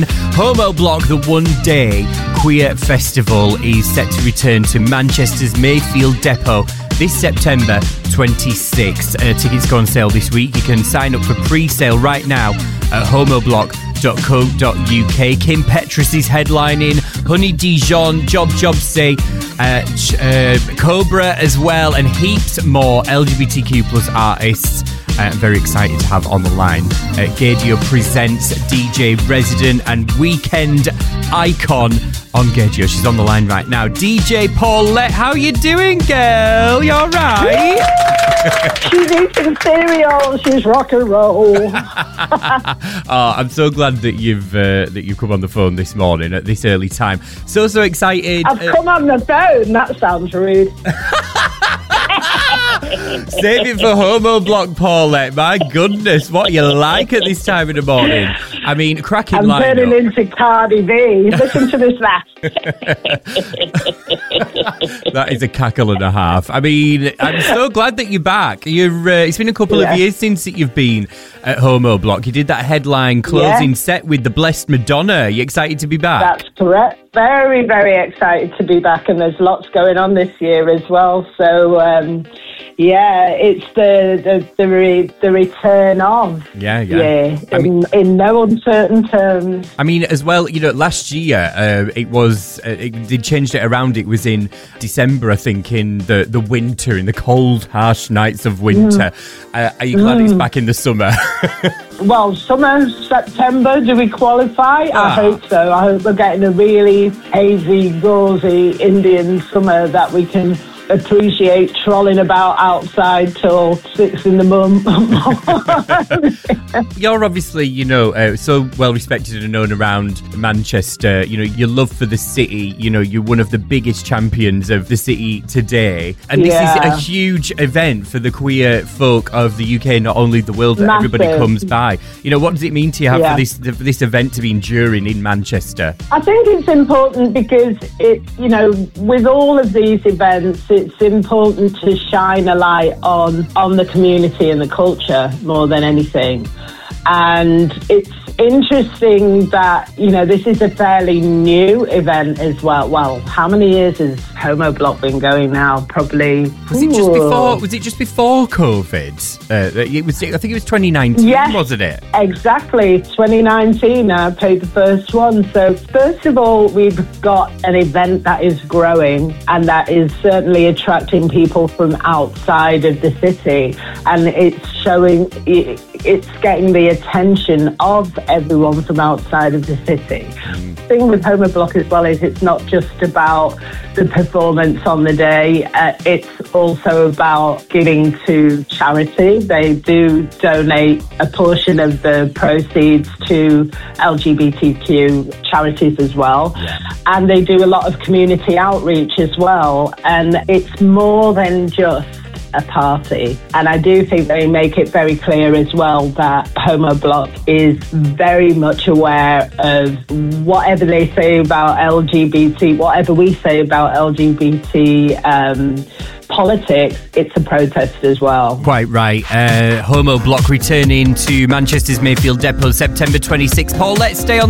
Homo Block, the one-day queer festival, is set to return to Manchester's Mayfield Depot this September 26th. Tickets go on sale this week. You can sign up for pre-sale right now at homoblock.co.uk. Kim Petras is headlining, Honey Dijon, Job Say, Cobra as well, and heaps more LGBTQ plus artists. Very excited to have on the line. Gaydio presents DJ Resident and weekend icon on Gaydio. She's on the line right now. DJ Paulette, how you doing, girl? You all right? She's eating cereal. She's rock and roll. I'm so glad that you've come on the phone this morning at this early time. So excited. I've come on the phone. That sounds rude. Save it for Homo Block, Paulette. My goodness, what you like at this time of the morning. I mean, cracking lineup. I'm turning into Cardi B. Listen to this laugh. That is a cackle and a half. I mean, I'm so glad that you're back. It's been a couple of years since you've been at Homo Block. You did that headline closing set with the Blessed Madonna. You excited to be back? That's correct. Very, very excited to be back, and there's lots going on this year as well. So, it's the return of. Yeah. In no uncertain terms. I mean, as well, last year they changed it around. It was in December, I think, in the winter, in the cold, harsh nights of winter. Are you glad it's back in the summer? Well, summer, September, do we qualify? I hope so. I hope we're getting a really hazy, gauzy Indian summer that we can appreciate trolling about outside till 6 in the morning. You're obviously, so well respected and known around Manchester. Your love for the city. You're one of the biggest champions of the city today, and this is a huge event for the queer folk of the UK, not only the world. That everybody comes by. What does it mean to you have for this event to be enduring in Manchester? I think it's important because with all of these events, it's important to shine a light on the community and the culture more than anything. And it's interesting that, this is a fairly new event as well. Well, how many years has Homo Block been going now? Probably... Was it just before COVID? I think it was 2019, wasn't it? Exactly, 2019. I played the first one. So first of all, we've got an event that is growing and that is certainly attracting people from outside of the city, and it's it's getting the attention of everyone from outside of the city. The thing with Homo Block as well is it's not just about the performance on the day, it's also about giving to charity. They do donate a portion of the proceeds to LGBTQ charities as well. And they do a lot of community outreach as well, and it's more than just a party. And I do think they make it very clear as well that Homo Block is very much aware of whatever they say about LGBT, whatever we say about LGBT politics, it's a protest as well. Quite right. Homo Block returning to Manchester's Mayfield Depot September 26th. Paul, let's stay on